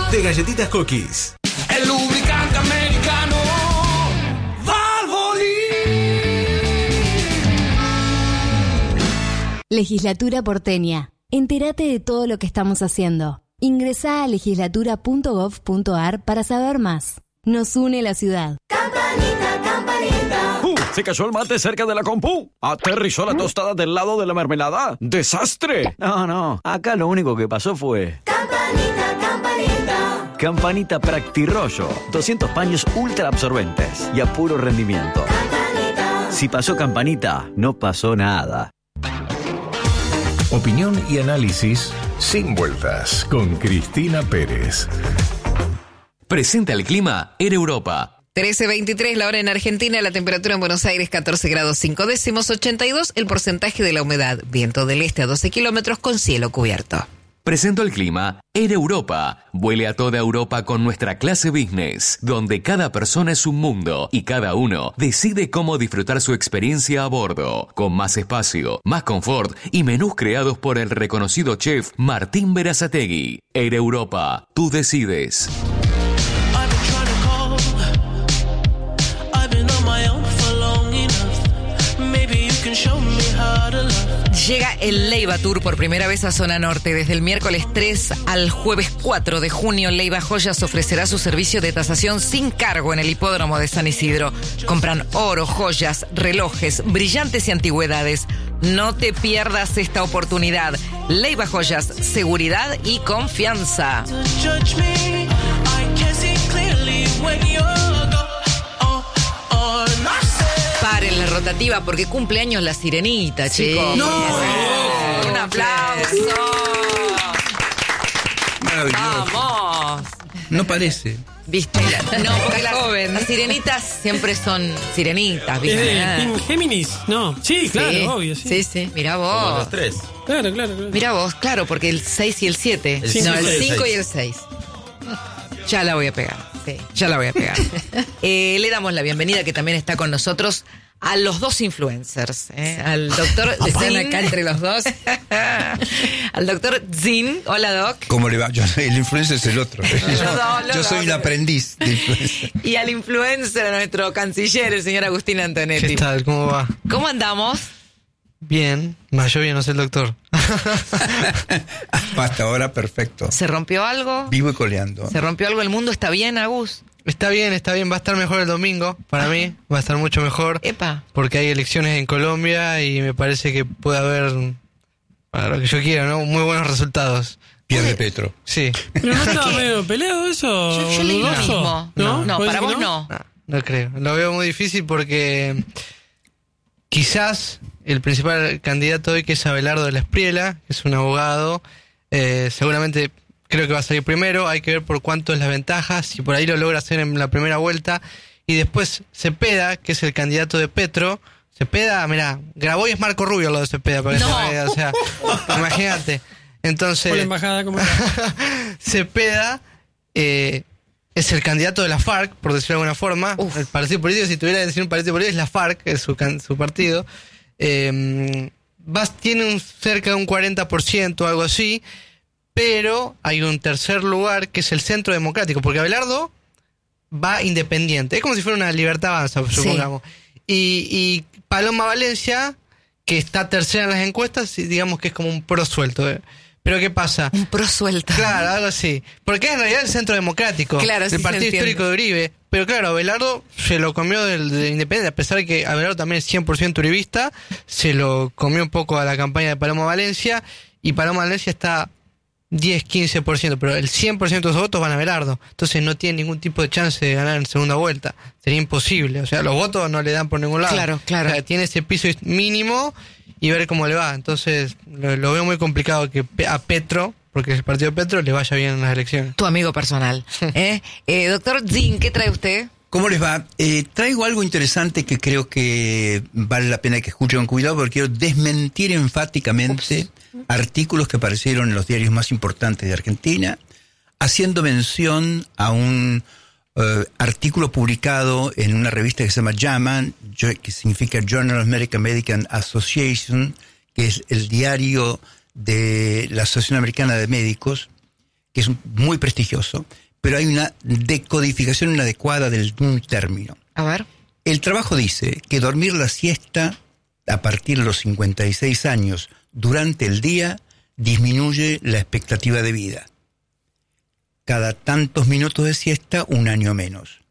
de Galletitas Cookies. El lubricante americano Valvoline. Legislatura porteña. Entérate de todo lo que estamos haciendo. Ingresá a legislatura.gov.ar para saber más. Nos une la ciudad. Campanita, campanita. Se cayó el mate cerca de la compu. Aterrizó la tostada del lado de la mermelada. ¡Desastre! No. Acá lo único que pasó fue... Campanita, campanita. Campanita Practirollo. 200 paños ultra absorbentes y a puro rendimiento. Campanita. Si pasó Campanita, no pasó nada. Opinión y análisis sin vueltas con Cristina Pérez. Presenta el clima en Europa. 13:23 la hora en Argentina, la temperatura en Buenos Aires 14 grados 5 décimos, 82 el porcentaje de la humedad, viento del este a 12 kilómetros con cielo cubierto. Presento el clima en Europa. Vuele a toda Europa con nuestra clase business, donde cada persona es un mundo y cada uno decide cómo disfrutar su experiencia a bordo, con más espacio, más confort y menús creados por el reconocido chef Martín Berazategui. Air Europa, tú decides. Llega el Leiva Tour por primera vez a Zona Norte. Desde el miércoles 3 al jueves 4 de junio, Leiva Joyas ofrecerá su servicio de tasación sin cargo en el hipódromo de San Isidro. Compran oro, joyas, relojes, brillantes y antigüedades. No te pierdas esta oportunidad. Leiva Joyas, seguridad y confianza. Paren la rotativa porque cumple años la sirenita, chicos. ¡No! Un aplauso. Maravilloso. Vamos. No parece. ¿Viste? No, porque las sirenitas siempre son sirenitas, ¿Es ¿viste? de Team Géminis? No. Sí, claro, Sí, obvio, sí. sí. Mirá Como vos. los tres. Claro. Mirá vos, claro, porque el 6 y el 7. El No, el 5 5 y el 6. Ya la voy a pegar. Sí, ya la voy a pegar. Le damos la bienvenida, que también está con nosotros, a los dos influencers. Al doctor Están Zin. acá entre los dos. Al doctor Zin. Hola, Doc. ¿Cómo le va? El influencer es el otro. Yo soy el aprendiz de influencer. Y al influencer, nuestro canciller, el señor Agustín Antonetti. ¿Qué tal? ¿Cómo va? ¿Cómo andamos? Bien. Yo bien, no sé el doctor. Hasta ahora, perfecto. ¿Se rompió algo? Vivo y coleando. ¿Se rompió algo? ¿El mundo está bien, Agus? Está bien. Va a estar mejor el domingo, para mí. Va a estar mucho mejor. Epa. Porque hay elecciones en Colombia y me parece que puede haber, para lo que yo quiera, ¿no? Muy buenos resultados. Pierde Petro. Sí. ¿Pero no estaba medio peleado eso? Yo leí lo ¿Dudoso? mismo. No, ¿Puede para ser vos que no. No creo. Lo veo muy difícil porque quizás el principal candidato hoy, que es Abelardo de la Espriela, que es un abogado, seguramente creo que va a salir primero. Hay que ver por cuánto es la ventaja, si por ahí lo logra hacer en la primera vuelta. Y después Cepeda, que es el candidato de Petro. Cepeda, mirá, Grabois es Marco Rubio lo de Cepeda, para que se vea, o sea, imagínate. Entonces, Por la embajada, ¿cómo Cepeda es el candidato de la FARC, por decirlo de alguna forma. El partido político, si tuviera que decir un partido político, es la FARC, es su partido. Tiene cerca de un 40%, algo así, pero hay un tercer lugar que es el Centro Democrático, porque Abelardo va independiente, es como si fuera una Libertad Avanza, supongamos. Y Paloma Valencia, que está tercera en las encuestas, digamos que es como un pro suelto. Pero ¿qué pasa? Un pro suelto. Claro, algo así. Porque es en realidad el Centro Democrático, claro, el sí, partido histórico de Uribe. Pero claro, Abelardo se lo comió de Independiente, a pesar de que Abelardo también es 100% uribista, se lo comió un poco a la campaña de Paloma Valencia, y Paloma Valencia está 10-15%, pero el 100% de los votos van a Abelardo. Entonces no tiene ningún tipo de chance de ganar en segunda vuelta. Sería imposible. O sea, los votos no le dan por ningún lado. Claro. O sea, tiene ese piso mínimo y ver cómo le va. Entonces lo veo muy complicado que a Petro, porque es el partido de Petro, le vaya bien en las elecciones. Tu amigo personal. Doctor Zin, ¿qué trae usted? ¿Cómo les va? Traigo algo interesante que creo que vale la pena que escuchen con cuidado, porque quiero desmentir enfáticamente artículos que aparecieron en los diarios más importantes de Argentina, haciendo mención a un artículo publicado en una revista que se llama JAMA, que significa Journal of American Medical Association, que es el diario de la Asociación Americana de Médicos, que es muy prestigioso, pero hay una decodificación inadecuada de un término. A ver. El trabajo dice que dormir la siesta a partir de los 56 años durante el día disminuye la expectativa de vida. Cada tantos minutos de siesta, un año menos.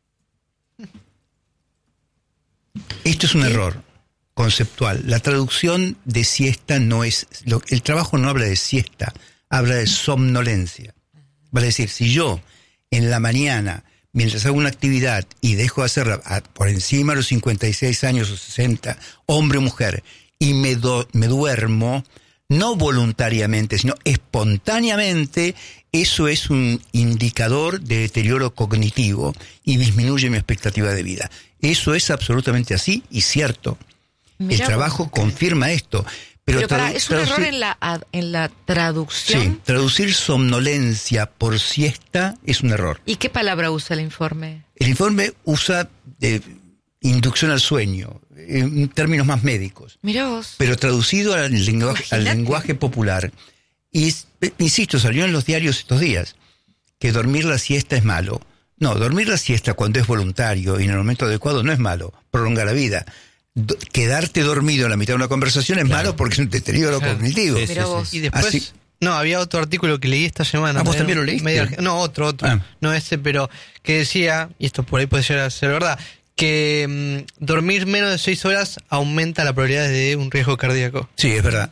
Esto es un error conceptual. La traducción de siesta no es... el trabajo no habla de siesta, habla de somnolencia. Vale decir, si yo en la mañana, mientras hago una actividad y dejo de hacerla por encima de los 56 años o 60, hombre o mujer, y me duermo, no voluntariamente, sino espontáneamente, eso es un indicador de deterioro cognitivo y disminuye mi expectativa de vida. Eso es absolutamente así y cierto. Mirá, el trabajo confirma esto. Pero es un error en la traducción. Sí, traducir somnolencia por siesta es un error. ¿Y qué palabra usa el informe? El informe usa inducción al sueño, en términos más médicos. Mirá vos. Pero traducido al lenguaje popular. Y, insisto, salió en los diarios estos días que dormir la siesta es malo. No, dormir la siesta cuando es voluntario y en el momento adecuado no es malo, prolonga la vida. Quedarte dormido en la mitad de una conversación es malo porque es un deterioro cognitivo. Y después, había otro artículo que leí esta semana. ¿Vos también lo leíste? Otro. No ese, pero que decía, y esto por ahí puede llegar a ser verdad, que dormir menos de 6 horas aumenta la probabilidad de un riesgo cardíaco. Sí, es verdad.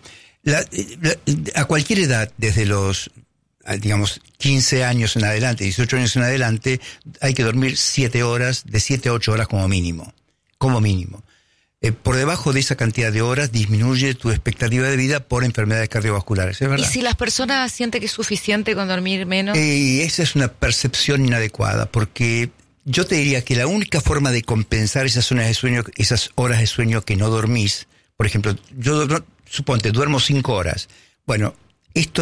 A cualquier edad, desde los, digamos, 15 años en adelante, 18 años en adelante, hay que dormir 7 horas, de 7 a 8 horas como mínimo. Como mínimo. Por debajo de esa cantidad de horas disminuye tu expectativa de vida por enfermedades cardiovasculares, ¿es verdad? ¿Y si las personas sienten que es suficiente con dormir menos? Esa es una percepción inadecuada, porque yo te diría que la única forma de compensar esas horas de sueño que no dormís, por ejemplo, yo suponte, duermo 5 horas. Bueno, esto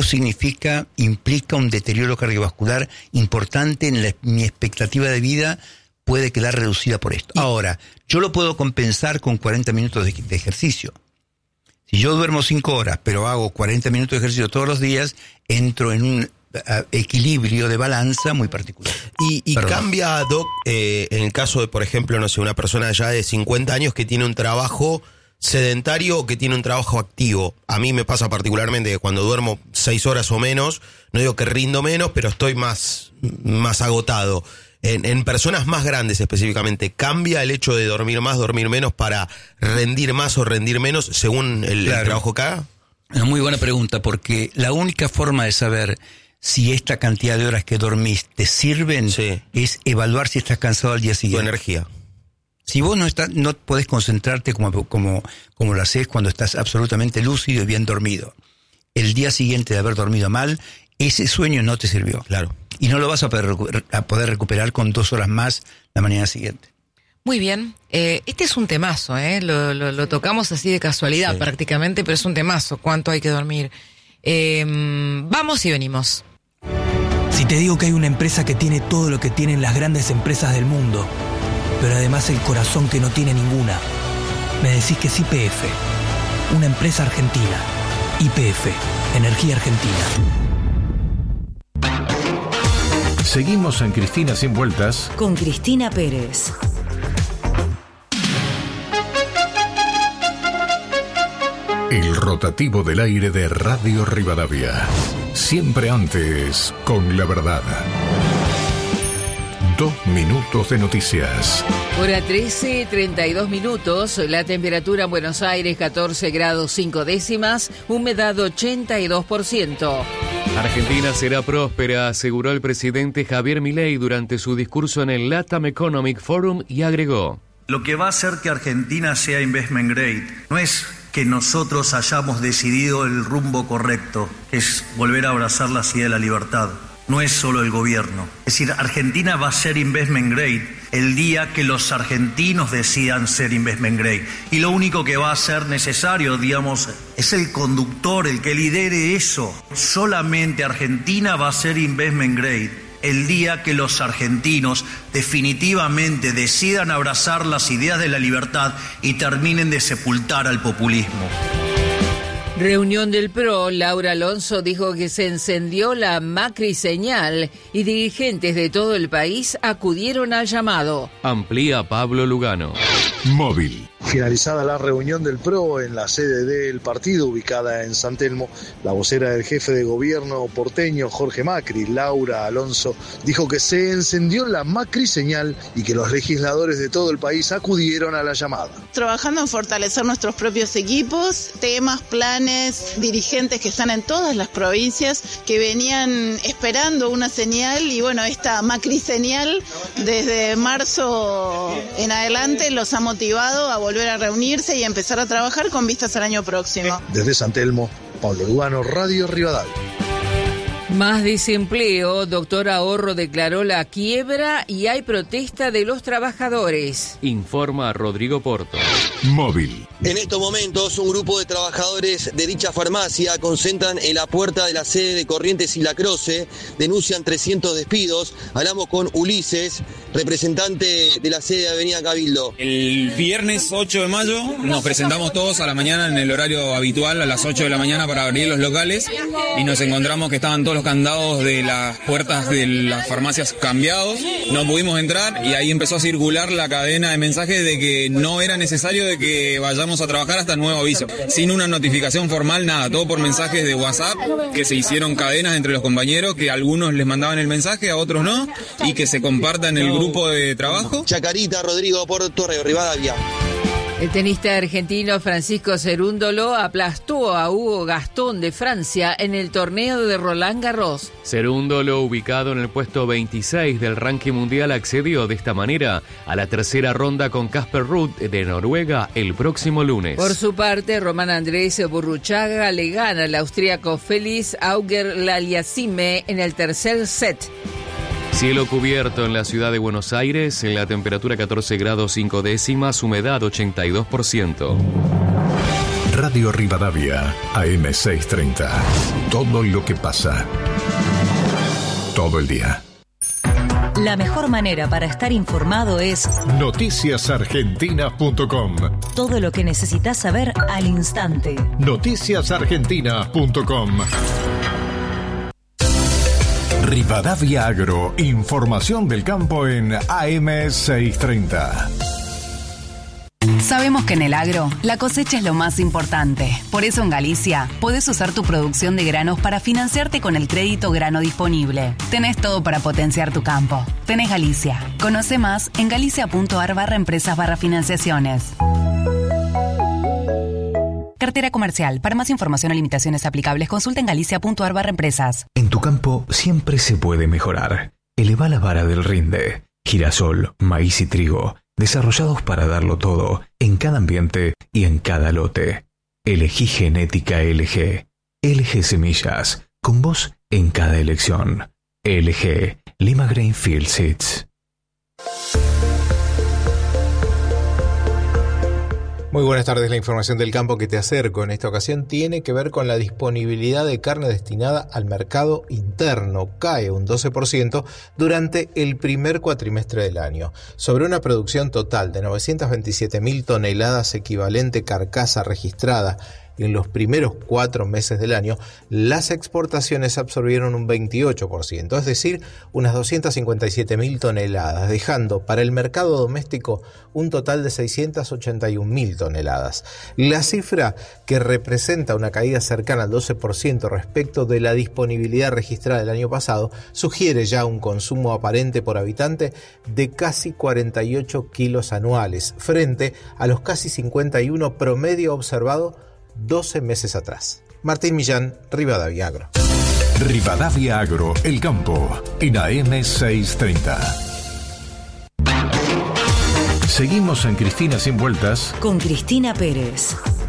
implica un deterioro cardiovascular importante en mi expectativa de vida. Puede quedar reducida por esto. Ahora, yo lo puedo compensar con 40 minutos de ejercicio. Si yo duermo 5 horas, pero hago 40 minutos de ejercicio todos los días, entro en un equilibrio de balanza muy particular. Y cambia, Doc, en el caso de, por ejemplo, no sé, una persona ya de 50 años que tiene un trabajo sedentario o que tiene un trabajo activo. A mí me pasa particularmente que cuando duermo 6 horas o menos, no digo que rindo menos, pero estoy más agotado. En personas más grandes específicamente, ¿cambia el hecho de dormir más, dormir menos para rendir más o rendir menos según el trabajo que haga? Una muy buena pregunta, porque la única forma de saber si esta cantidad de horas que dormís te sirven es evaluar si estás cansado al día siguiente. Tu energía. Si vos no podés concentrarte como lo haces cuando estás absolutamente lúcido y bien dormido, el día siguiente de haber dormido mal, ese sueño no te sirvió. Claro. Y no lo vas a poder recuperar con 2 horas más la mañana siguiente. Muy bien. Este es un temazo, lo tocamos así de casualidad prácticamente, pero es un temazo. ¿Cuánto hay que dormir? Vamos y venimos. Si te digo que hay una empresa que tiene todo lo que tienen las grandes empresas del mundo, pero además el corazón que no tiene ninguna, me decís que es YPF, una empresa argentina. YPF, Energía Argentina. Seguimos en Cristina Sin Vueltas con Cristina Pérez. El rotativo del aire de Radio Rivadavia. Siempre antes con la verdad. 2 minutos de noticias. Hora 13, 32 minutos. La temperatura en Buenos Aires 14 grados 5 décimas. Humedad 82%. Argentina será próspera, aseguró el presidente Javier Milei durante su discurso en el LATAM Economic Forum y agregó: lo que va a hacer que Argentina sea investment grade no es que nosotros hayamos decidido el rumbo correcto, que es volver a abrazar la idea de la libertad. No es solo el gobierno. Es decir, Argentina va a ser investment grade el día que los argentinos decidan ser investment grade. Y lo único que va a ser necesario, digamos, es el conductor, el que lidere eso. Solamente Argentina va a ser investment grade el día que los argentinos definitivamente decidan abrazar las ideas de la libertad y terminen de sepultar al populismo. Reunión del PRO, Laura Alonso dijo que se encendió la Macri señal y dirigentes de todo el país acudieron al llamado. Amplía Pablo Lugano. Móvil. Finalizada la reunión del PRO en la sede del partido ubicada en San Telmo, la vocera del jefe de gobierno porteño Jorge Macri, Laura Alonso, dijo que se encendió la Macri señal y que los legisladores de todo el país acudieron a la llamada. Trabajando en fortalecer nuestros propios equipos, temas, planes, dirigentes que están en todas las provincias que venían esperando una señal y bueno, esta Macri señal desde marzo en adelante los ha motivado a volver a reunirse y a empezar a trabajar con vistas al año próximo. Desde San Telmo, Pablo Lugano, Radio Rivadavia. Más desempleo, Doctor Ahorro declaró la quiebra y hay protesta de los trabajadores. Informa Rodrigo Porto. Móvil. En estos momentos, un grupo de trabajadores de dicha farmacia concentran en la puerta de la sede de Corrientes y La Croce, denuncian 300 despidos. Hablamos con Ulises, representante de la sede de Avenida Cabildo. El viernes 8 de mayo nos presentamos todos a la mañana en el horario habitual, a las 8 de la mañana para abrir los locales y nos encontramos que estaban todos los candados de las puertas de las farmacias cambiados. No pudimos entrar y ahí empezó a circular la cadena de mensajes de que no era necesario de que vayamos a trabajar hasta nuevo aviso. Sin una notificación formal, nada, todo por mensajes de WhatsApp, que se hicieron cadenas entre los compañeros, que a algunos les mandaban el mensaje, a otros no, y que se comparta en el grupo de trabajo. Chacarita, Rodrigo Porto, Rivadavia. El tenista argentino Francisco Cerúndolo aplastó a Hugo Gastón de Francia en el torneo de Roland Garros. Cerúndolo, ubicado en el puesto 26 del ranking mundial, accedió de esta manera a la tercera ronda con Casper Ruud de Noruega el próximo lunes. Por su parte, Román Andrés Burruchaga le gana al austríaco Félix Auger-Aliassime en el tercer set. Cielo cubierto en la ciudad de Buenos Aires, en la temperatura 14 grados 5 décimas, humedad 82%. Radio Rivadavia, AM 630. Todo lo que pasa. Todo el día. La mejor manera para estar informado es noticiasargentinas.com. Todo lo que necesitas saber al instante. Noticiasargentinas.com. Rivadavia Agro, información del campo en AM 630. Sabemos que en el agro, la cosecha es lo más importante. Por eso en Galicia, podés usar tu producción de granos para financiarte con el crédito grano disponible. Tenés todo para potenciar tu campo. Tenés Galicia. Conoce más en galicia.ar/empresas/financiaciones. Cartera comercial. Para más información o limitaciones aplicables, consulta en galicia.ar/empresas. En tu campo siempre se puede mejorar. Eleva la vara del rinde. Girasol, maíz y trigo, desarrollados para darlo todo, en cada ambiente y en cada lote. Elegí genética LG. LG Semillas, con vos en cada elección. LG, Lima Grainfield Seeds. Muy buenas tardes. La información del campo que te acerco en esta ocasión tiene que ver con la disponibilidad de carne destinada al mercado interno. Cae un 12% durante el primer cuatrimestre del año. Sobre una producción total de 927.000 toneladas equivalente carcasa registrada en los primeros 4 meses del año, las exportaciones absorbieron un 28%, es decir, unas 257.000 toneladas, dejando para el mercado doméstico un total de 681.000 toneladas. La cifra, que representa una caída cercana al 12% respecto de la disponibilidad registrada el año pasado, sugiere ya un consumo aparente por habitante de casi 48 kilos anuales, frente a los casi 51 promedio observado 12 meses atrás. Martín Millán, Rivadavia Agro. Rivadavia Agro, el campo, en AM 630. Seguimos en Cristina Sin Vueltas con Cristina Pérez.